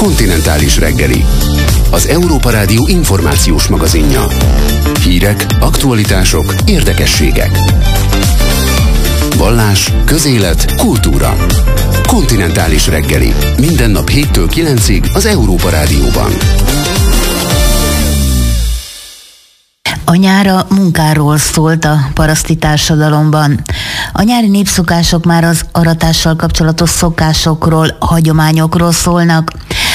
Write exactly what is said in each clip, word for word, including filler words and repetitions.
Kontinentális reggeli. Az Európa Rádió információs magazinja. Hírek, aktualitások, érdekességek. Vallás, közélet, kultúra. Kontinentális reggeli. Minden nap héttől kilencig az Európa Rádióban. A nyár a munkáról szólt a paraszti társadalomban. A nyári népszokások már az aratással kapcsolatos szokásokról, hagyományokról szólnak.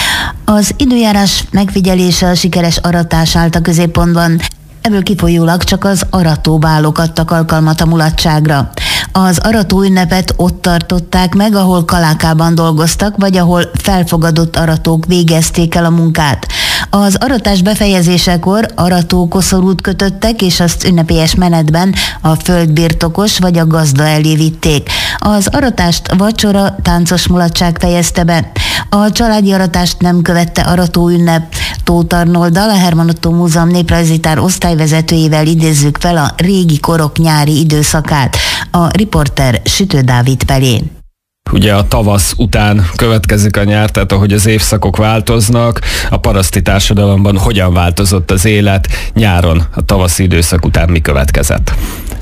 Az időjárás megfigyelése, a sikeres aratás állt a középpontban. Ebből kifolyólag csak az aratóbálok adtak alkalmat a mulatságra. Az arató ünnepet ott tartották meg, ahol kalákában dolgoztak, vagy ahol felfogadott aratók végezték el a munkát. Az aratás befejezésekor aratókoszorút kötöttek, és azt ünnepélyes menetben a földbirtokos vagy a gazda elé vitték. Az aratást vacsora, táncos mulatság fejezte be. A családi aratást nem követte arató ünnep. Tóth Arnolddal, a Hermann Ottó Múzeum néprajzitár osztályvezetőjével idézzük fel a régi korok nyári időszakát. A riporter Sütő Dávid Pelé. Ugye a tavasz után következik a nyár, tehát ahogy az évszakok változnak, a paraszti társadalomban hogyan változott az élet nyáron, a tavaszi időszak után mi következett?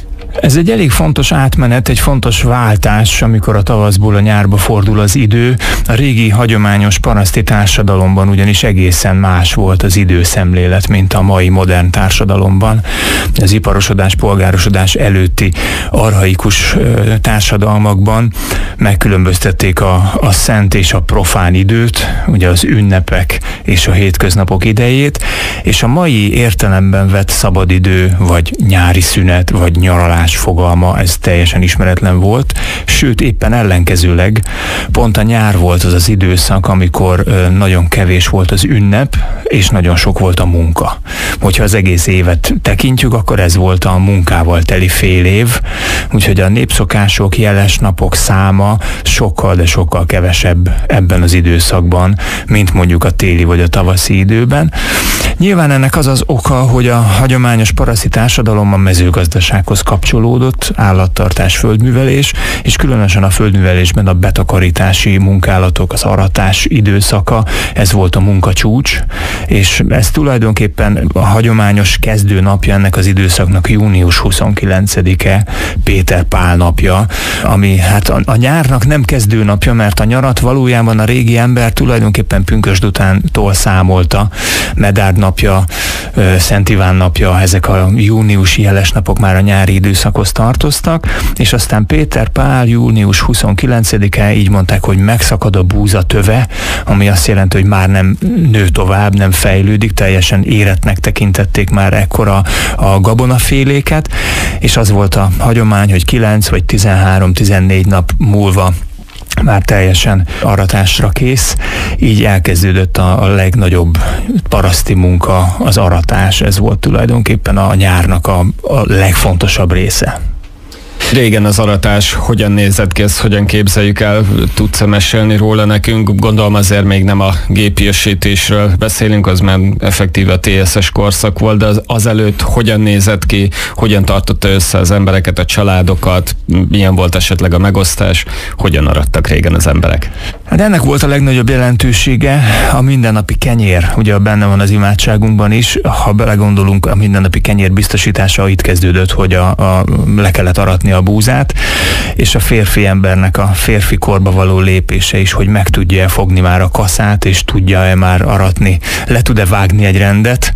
Ez egy elég fontos átmenet, egy fontos váltás, amikor a tavaszból a nyárba fordul az idő. A régi hagyományos paraszti társadalomban ugyanis egészen más volt az időszemlélet, mint a mai modern társadalomban. Az iparosodás, polgárosodás előtti archaikus társadalmakban megkülönböztették a, a szent és a profán időt, ugye az ünnepek és a hétköznapok idejét, és a mai értelemben vett szabadidő, vagy nyári szünet, vagy nyaralás fogalma, ez teljesen ismeretlen volt, sőt éppen ellenkezőleg pont a nyár volt az az időszak, amikor nagyon kevés volt az ünnep, és nagyon sok volt a munka. Hogyha az egész évet tekintjük, akkor ez volt a munkával teli fél év, úgyhogy a népszokások, jeles napok száma sokkal, de sokkal kevesebb ebben az időszakban, mint mondjuk a téli vagy a tavaszi időben. Nyilván ennek az az oka, hogy a hagyományos paraszti társadalom a mezőgazdasághoz kapcsolódott, állattartás, földművelés, és különösen a földművelésben a betakarítási munkálatok, az aratás időszaka, ez volt a munkacsúcs, és ez tulajdonképpen a hagyományos kezdőnapja ennek az időszaknak június huszonkilencedike, Péter Pál napja, ami hát a, a nyárnak nem kezdőnapja, mert a nyarat valójában a régi ember tulajdonképpen pünkösd utántól számolta. Medárd napja, Szent Iván napja, ezek a júniusi jeles napok már a nyári időszakhoz tartoztak, és aztán Péter Pál június huszonkilencedike, így mondták, hogy megszakad a búza töve, ami azt jelenti, hogy már nem nő tovább, nem fejlődik, teljesen érettnek tekintették már ekkora a gabonaféléket, és az volt a hagyomány, hogy kilenc vagy tizenhárom-tizennégy nap múlva már teljesen aratásra kész, így elkezdődött a, a legnagyobb paraszti munka, az aratás, ez volt tulajdonképpen a nyárnak a, a legfontosabb része. Régen az aratás hogyan nézett ki, ezt hogyan képzeljük el, tudsz mesélni róla nekünk? Gondolom azért még nem a gépiesítésről beszélünk, az már effektíve a té es es korszak volt, de az, azelőtt hogyan nézett ki, hogyan tartotta össze az embereket, a családokat, milyen volt esetleg a megosztás, hogyan arattak régen az emberek? Hát ennek volt a legnagyobb jelentősége a mindennapi kenyér, ugye benne van az imádságunkban is, ha belegondolunk, a mindennapi kenyér biztosítása itt kezdődött, hogy a, a, le kellett aratni a búzát, és a férfi embernek a férfi korba való lépése is, hogy meg tudja fogni már a kaszát, és tudja-e már aratni, le tud-e vágni egy rendet.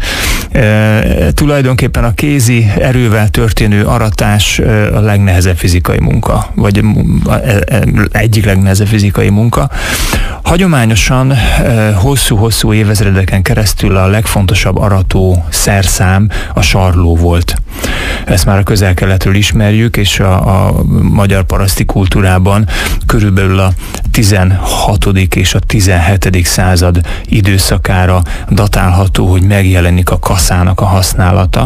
E, tulajdonképpen a kézi erővel történő aratás a legnehezebb fizikai munka, vagy egyik legnehezebb fizikai munka. Hagyományosan hosszú-hosszú évezredeken keresztül a legfontosabb arató szerszám a sarló volt. Ezt már a Közel-Keletről ismerjük, és a, a magyar paraszti kultúrában körülbelül a tizenhatodik és a tizenhetedik század időszakára datálható, hogy megjelenik a kaszának a használata.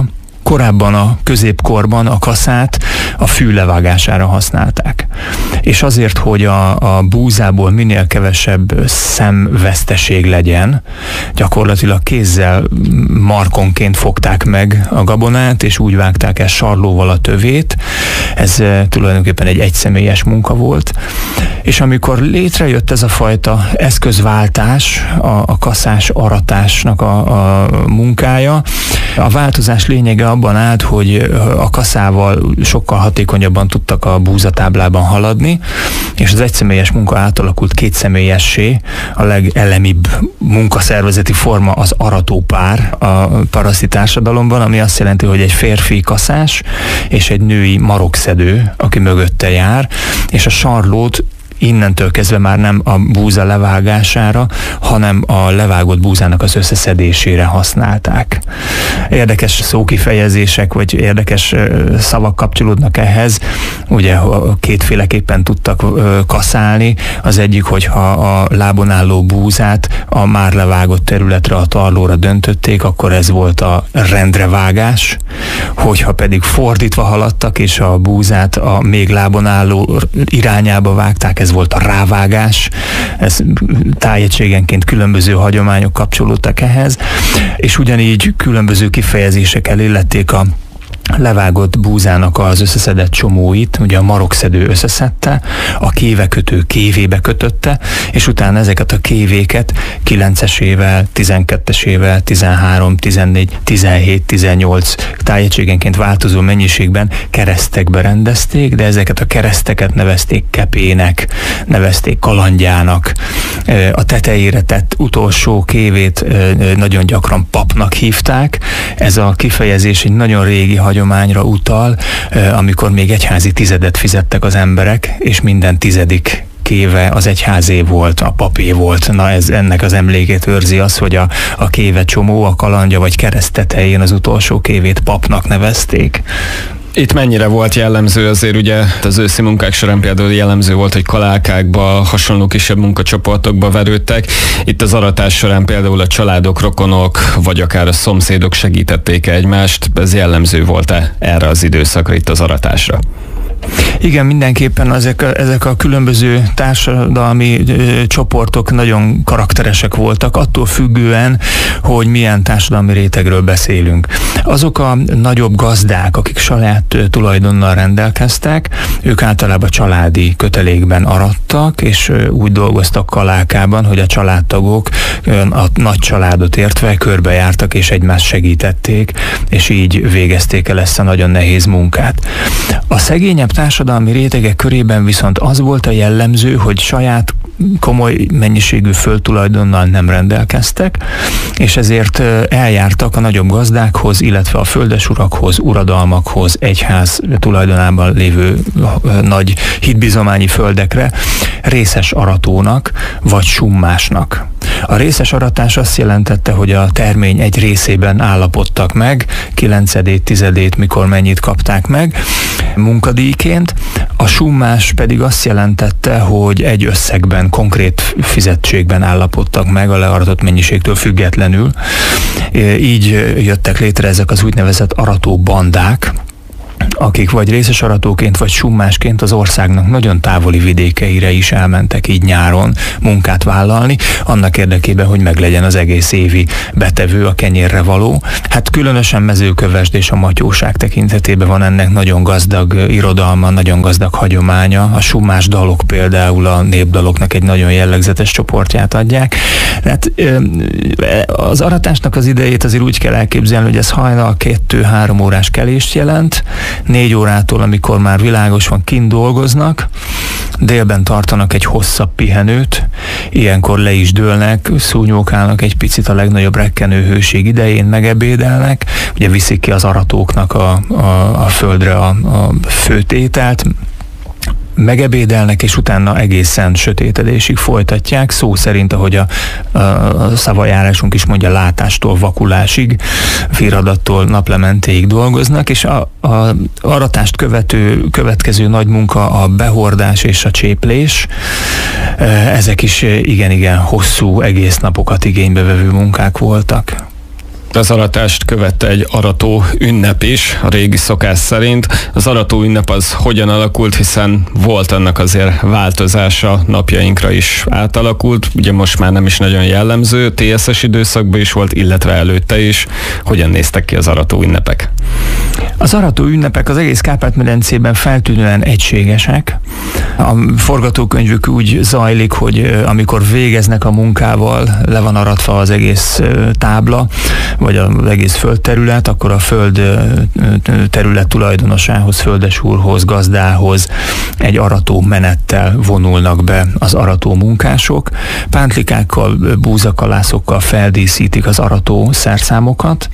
Korábban a középkorban a kaszát a fű levágására használták. És azért, hogy a, a búzából minél kevesebb szemveszteség legyen, gyakorlatilag kézzel markonként fogták meg a gabonát, és úgy vágták el sarlóval a tövét. Ez tulajdonképpen egy egyszemélyes munka volt. És amikor létrejött ez a fajta eszközváltás, a, a kaszás aratásnak a, a munkája, a változás lényege abban állt, hogy a kaszával sokkal hatékonyabban tudtak a búzatáblában haladni, és az egyszemélyes munka átalakult kétszemélyessé. A legelemibb munkaszervezeti forma az aratópár a paraszti társadalomban, ami azt jelenti, hogy egy férfi kaszás és egy női marokszedő, aki mögötte jár, és a sarlót innentől kezdve már nem a búza levágására, hanem a levágott búzának az összeszedésére használták. Érdekes szókifejezések, vagy érdekes szavak kapcsolódnak ehhez. Ugye kétféleképpen tudtak kaszálni. Az egyik, hogyha a lábon álló búzát a már levágott területre, a tarlóra döntötték, akkor ez volt a rendrevágás. Hogyha pedig fordítva haladtak, és a búzát a még lábon álló irányába vágták, ez volt a rávágás. Ez tájegységenként különböző hagyományok kapcsolódtak ehhez, és ugyanígy különböző kifejezések illették a levágott búzának az összeszedett csomóit, ugye a marokszedő összeszedte, a kévekötő kévébe kötötte, és utána ezeket a kévéket kilencesével, tizenkettesével, tizenhárom, tizennégy, tizenhét, tizennyolc tájegységenként változó mennyiségben keresztekbe rendezték, de ezeket a kereszteket nevezték kepének, nevezték kalandjának. A tetejére tett utolsó kévét nagyon gyakran papnak hívták. Ez a kifejezés egy nagyon régi hagyományra utal, amikor még egyházi tizedet fizettek az emberek, és minden tizedik kéve az egyházé volt, a papé volt. Na ez ennek az emlékét őrzi az, hogy a, a kéve csomó, a kalandja vagy kereszt tetején az utolsó kévét papnak nevezték. Itt mennyire volt jellemző azért, ugye az őszi munkák során például jellemző volt, hogy kalálkákba, hasonló kisebb munkacsoportokba verődtek. Itt az aratás során például a családok, rokonok, vagy akár a szomszédok segítették egymást. Ez jellemző volt-e erre az időszakra, itt az aratásra? Igen, mindenképpen ezek a, ezek a különböző társadalmi ö, csoportok nagyon karakteresek voltak, attól függően, hogy milyen társadalmi rétegről beszélünk. Azok a nagyobb gazdák, akik saját ö, tulajdonnal rendelkeztek, ők általában családi kötelékben arattak, és ö, úgy dolgoztak kalálkában, hogy a családtagok ö, a nagy családot értve körbejártak, és egymást segítették, és így végezték el ezt a nagyon nehéz munkát. A szegényebb társadalmi rétegek körében viszont az volt a jellemző, hogy saját komoly mennyiségű földtulajdonnal nem rendelkeztek, és ezért eljártak a nagyobb gazdákhoz, illetve a földesurakhoz, uradalmakhoz, egyház tulajdonában lévő nagy hitbizományi földekre részes aratónak vagy summásnak. A részes aratás azt jelentette, hogy a termény egy részében állapodtak meg, kilencedét, tizedét, mikor mennyit kapták meg munkadíjként. A summás pedig azt jelentette, hogy egy összegben, konkrét fizetségben állapodtak meg a learatott mennyiségtől függetlenül. Így jöttek létre ezek az úgynevezett aratóbandák, akik vagy részes aratóként, vagy summásként az országnak nagyon távoli vidékeire is elmentek így nyáron munkát vállalni, annak érdekében, hogy meglegyen az egész évi betevő, a kenyérre való. Hát különösen Mezőkövesd és a matyóság tekintetében van ennek nagyon gazdag irodalma, nagyon gazdag hagyománya. A summás dalok például a népdaloknak egy nagyon jellegzetes csoportját adják. Hát az aratásnak az idejét azért úgy kell elképzelni, hogy ez hajnal kettő-három órás kelést jelent, négy órától, amikor már világos van, kint dolgoznak, délben tartanak egy hosszabb pihenőt, ilyenkor le is dőlnek, szúnyókálnak egy picit a legnagyobb rekkenő hőség idején, megebédelnek, ugye viszik ki az aratóknak a, a, a földre a, a főtételt, megebédelnek, és utána egészen sötétedésig folytatják, szó szerint, ahogy a, a, a szavajárásunk is mondja, látástól vakulásig, viradattól naplementéig dolgoznak, és a, a aratást követő, következő nagy munka a behordás és a cséplés. Ezek is igen-igen hosszú, egész napokat igénybe vevő munkák voltak. Az aratást követte egy arató ünnep is, a régi szokás szerint. Az arató ünnep az hogyan alakult, hiszen volt annak azért változása, napjainkra is átalakult. Ugye most már nem is nagyon jellemző, té es es időszakban is volt, illetve előtte is. Hogyan néztek ki az arató ünnepek? Az arató ünnepek az egész Kárpát-medencében feltűnően egységesek. A forgatókönyvük úgy zajlik, hogy amikor végeznek a munkával, le van aratva az egész tábla, vagy az egész földterület, akkor a föld terület tulajdonosához, földesúrhoz, gazdához egy arató menettel vonulnak be az arató munkások. Pántlikákkal, búzakalászokkal feldíszítik az arató szerszámokat.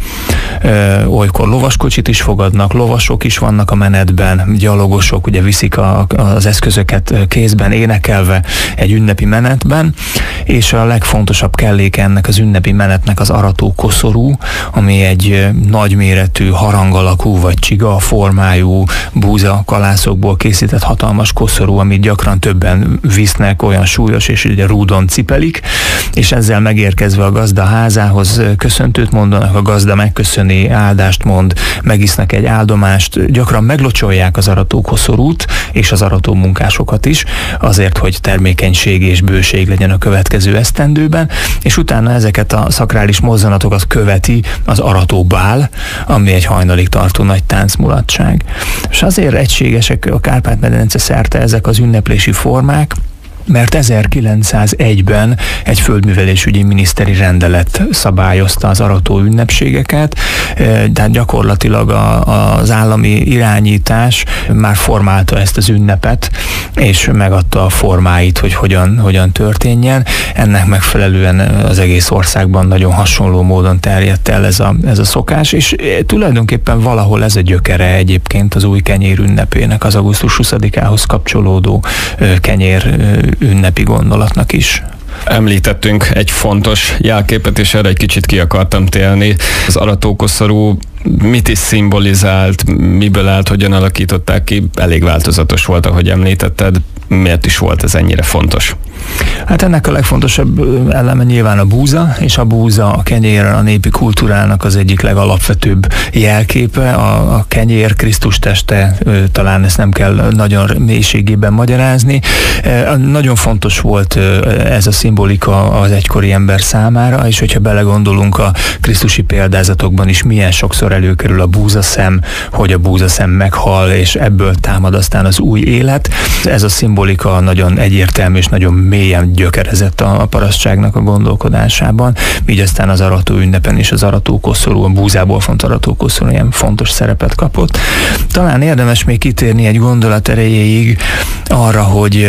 Olykor lovaskocsit is fogadnak, lovasok is vannak a menetben, gyalogosok ugye viszik a, az eszközöket kézben, énekelve egy ünnepi menetben, és a legfontosabb kelléke ennek az ünnepi menetnek az arató koszorú, ami egy nagyméretű, harang alakú vagy csiga formájú búzakalászokból készített hatalmas koszorú, amit gyakran többen visznek, olyan súlyos, és ugye rúdon cipelik, és ezzel megérkezve a gazda házához köszöntőt mondanak, a gazda megköszöni, áldást mond, megisznek egy áldomást, gyakran meglocsolják az arató koszorút és az arató munkásokat is, azért, hogy termékenység és bőség legyen a következő esztendőben, és utána ezeket a szakrális mozzanatokat követi az aratóbál, ami egy hajnalig tartó nagy táncmulatság. És azért egységesek a Kárpát-medence szerte ezek az ünneplési formák, mert ezerkilencszázegyben egy földművelésügyi miniszteri rendelet szabályozta az arató ünnepségeket, tehát gyakorlatilag a, az állami irányítás már formálta ezt az ünnepet, és megadta a formáit, hogy hogyan, hogyan történjen. Ennek megfelelően az egész országban nagyon hasonló módon terjedt el ez a, ez a szokás, és tulajdonképpen valahol ez a gyökere egyébként az új kenyér ünnepének, az augusztus huszadikához kapcsolódó kenyér ünnepi gondolatnak is. Említettünk egy fontos jelképet, és erre egy kicsit ki akartam térni. Az aratókoszorú mit is szimbolizált, miből állt, hogyan alakították ki? Elég változatos volt, ahogy említetted. Miért is volt ez ennyire fontos? Hát ennek a legfontosabb eleme nyilván a búza, és a búza a kenyér a népi kultúrának az egyik legalapvetőbb jelképe. A, a kenyér Krisztus teste, talán ezt nem kell nagyon mélységében magyarázni. Nagyon fontos volt ez a szimbolika az egykori ember számára, és hogyha belegondolunk a krisztusi példázatokban is, milyen sokszor előkerül a búzaszem, hogy a búzaszem meghal, és ebből támad aztán az új élet. Ez a szimbolika nagyon egyértelmű és nagyon mélyen gyökerezett a parasztságnak a gondolkodásában, így aztán az arató ünnepen is az aratókoszorú, a búzából font aratókoszorú ilyen fontos szerepet kapott. Talán érdemes még kitérni egy gondolat erejéig arra, hogy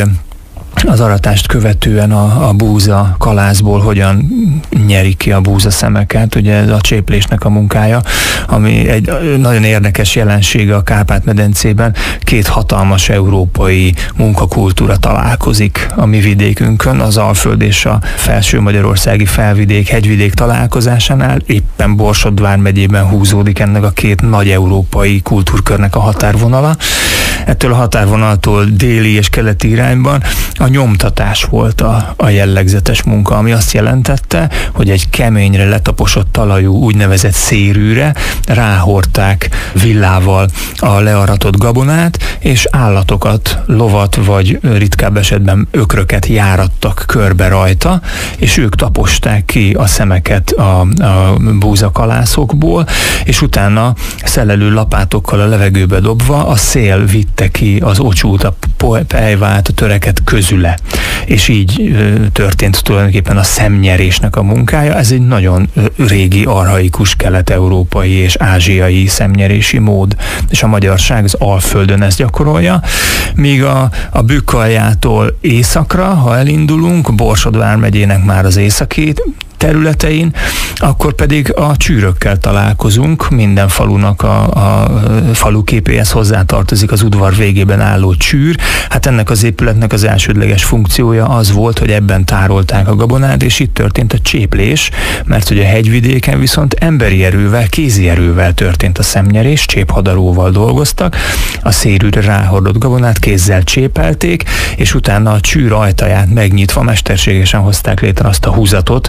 az aratást követően a, a búza kalászból hogyan nyerik ki a búza szemeket, ugye ez a cséplésnek a munkája, ami egy nagyon érdekes jelensége a Kárpát-medencében. Két hatalmas európai munkakultúra találkozik a mi vidékünkön, az Alföld és a felső magyarországi felvidék, hegyvidék találkozásánál, éppen Borsod vármegyében húzódik ennek a két nagy európai kultúrkörnek a határvonala. Ettől a határvonaltól déli és keleti irányban a nyomtatás volt a, a jellegzetes munka, ami azt jelentette, hogy egy keményre letaposott talajú úgynevezett szérűre ráhordták villával a learatott gabonát, és állatokat, lovat vagy ritkább esetben ökröket járattak körbe rajta, és ők taposták ki a szemeket a, a búzakalászokból, és utána szellelő lapátokkal a levegőbe dobva a szél vitte ki az ocsút, a pejvát, a töreket közüle. És így ö, történt tulajdonképpen a szemnyerésnek a munkája. Ez egy nagyon ö, régi, archaikus kelet-európai és ázsiai szemnyerési mód, és a magyarság az Alföldön ezt gyakorolja, míg a, a Bükkaljától északra, ha elindulunk, Borsod vármegyének már az északi területein, akkor pedig a csűrökkel találkozunk. Minden falunak a, a falu képéhez hozzátartozik az udvar végében álló csűr. Hát ennek az épületnek az elsődleges funkciója az volt, hogy ebben tárolták a gabonát, és itt történt a cséplés, mert hogy a hegyvidéken viszont emberi erővel, kézi erővel történt a szemnyerés, cséphadaróval dolgoztak, a szérűre ráhordott gabonát kézzel csépelték, és utána a csűr ajtaját megnyitva mesterségesen hozták létre azt a húzatot, ami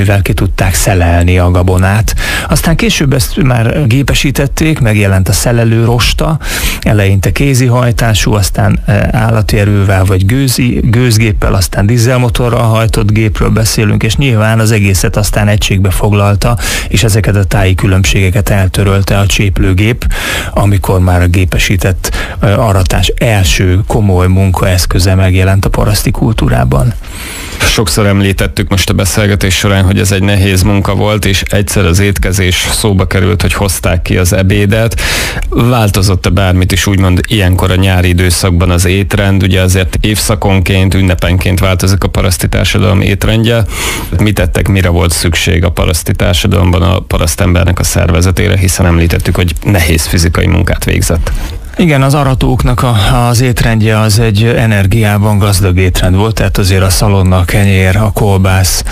amivel ki tudták szelelni a gabonát. Aztán később ezt már gépesítették, megjelent a szelelő rosta, eleinte kézihajtású, aztán állati erővel vagy gőzi, gőzgéppel, aztán dízelmotorral hajtott gépről beszélünk, és nyilván az egészet aztán egységbe foglalta, és ezeket a táji különbségeket eltörölte a cséplőgép, amikor már a gépesített aratás első komoly munkaeszköze megjelent a paraszti kultúrában. Sokszor említettük most a beszélgetés során, hogy ez egy nehéz munka volt, és egyszer az étkezés szóba került, hogy hozták ki az ebédet. Változott-e bármit is úgymond ilyenkor a nyári időszakban az étrend? Ugye azért évszakonként, ünnepenként változik a paraszti társadalom étrendje. Mit tettek, mire volt szükség a paraszti társadalomban a parasztembernek a szervezetére, hiszen említettük, hogy nehéz fizikai munkát végzett. Igen, az aratóknak a, az étrendje az egy energiában gazdag étrend volt, tehát azért a szalonna, a kenyér, a kolbász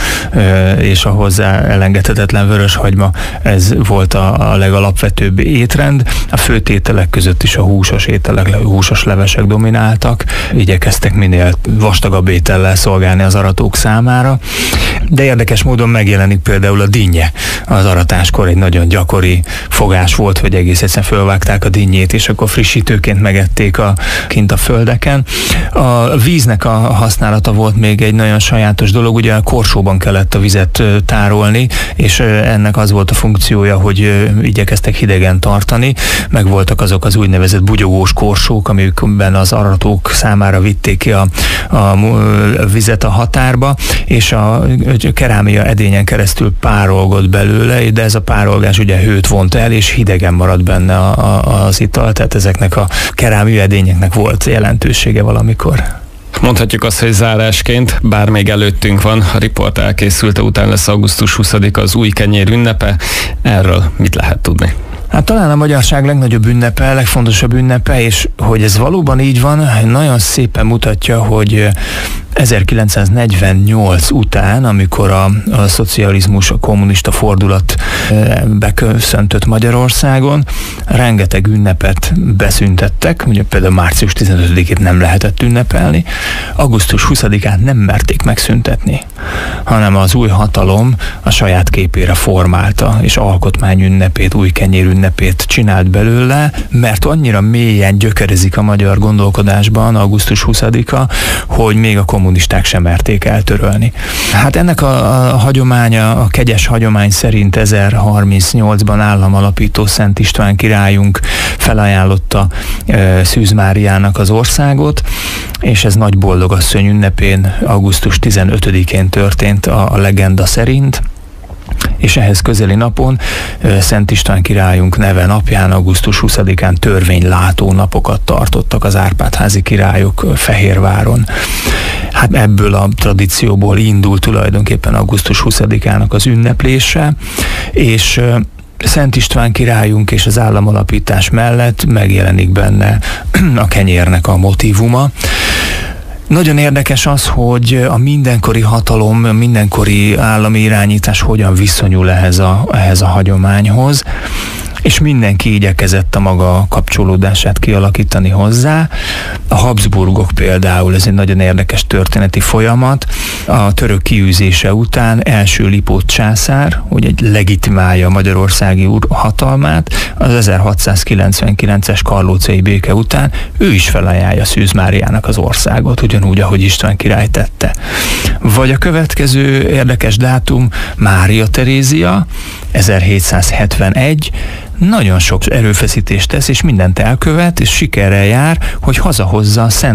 és a hozzá elengedhetetlen vöröshagyma, ez volt a, a legalapvetőbb étrend. A főtételek között is a húsos ételek, húsos levesek domináltak, igyekeztek minél vastagabb étellel szolgálni az aratók számára, de érdekes módon megjelenik például a dinnye. Az aratáskor egy nagyon gyakori fogás volt, hogy egész egyszerűen fölvágták a dinnyét, és akkor frissítőként megették a, kint a földeken. A víznek a használata volt még egy nagyon sajátos dolog, ugye a korsóban kellett a vizet tárolni, és ennek az volt a funkciója, hogy igyekeztek hidegen tartani, meg voltak azok az úgynevezett bugyogós korsók, amikben az aratók számára vitték ki a, a vizet a határba, és a kerámia edényen keresztül párolgott belőle, de ez a párolgás ugye hőt vont el, és hidegen maradt benne a, a, az ital, tehát ezeknek a kerámia edényeknek volt jelentősége valamikor. Mondhatjuk azt, hogy zárásként, bár még előttünk van, a riport elkészülte, után lesz augusztus huszadika az új kenyér ünnepe. Erről mit lehet tudni? Hát talán a magyarság legnagyobb ünnepe, legfontosabb ünnepe, és hogy ez valóban így van, nagyon szépen mutatja, hogy ezerkilencszáznegyvennyolc után, amikor a, a szocializmus, a kommunista fordulat beköszöntött Magyarországon, rengeteg ünnepet beszüntettek, ugye például március tizenötödikét nem lehetett ünnepelni, augusztus huszadikát nem merték megszüntetni, hanem az új hatalom a saját képére formálta, és alkotmány ünnepét, új kenyér ünnepét csinált belőle, mert annyira mélyen gyökerezik a magyar gondolkodásban augusztus huszadika, hogy még a kommunisták sem merték eltörölni. Hát ennek a, a hagyománya, a kegyes hagyomány szerint ezerharmincnyolcban államalapító Szent István királyunk felajánlotta e, Szűz Máriának az országot, és ez Nagy Boldogasszony ünnepén, augusztus tizenötödikén történt a, a legenda szerint, és ehhez közeli napon Szent István királyunk neve napján, augusztus huszadikán törvénylátó napokat tartottak az Árpád-házi királyok Fehérváron. Hát ebből a tradícióból indul tulajdonképpen augusztus huszadikának az ünneplése, és Szent István királyunk és az államalapítás mellett megjelenik benne a kenyérnek a motívuma. Nagyon érdekes az, hogy a mindenkori hatalom, a mindenkori állami irányítás hogyan viszonyul ehhez a, ehhez a hagyományhoz, és mindenki igyekezett a maga kapcsolódását kialakítani hozzá. A Habsburgok például, ez egy nagyon érdekes történeti folyamat, a török kiűzése után első Lipót császár, hogy egy legitimálja a magyarországi hatalmát, az ezerhatszázkilencvenkilences karlócai béke után ő is felajánlja Szűz Máriának az országot, ugyanúgy, ahogy István király tette. Vagy a következő érdekes dátum, Mária Terézia, ezerhétszázhetvenegy, nagyon sok erőfeszítést tesz, és mindent elkövet, és sikerrel jár, hogy hazahozza a Szent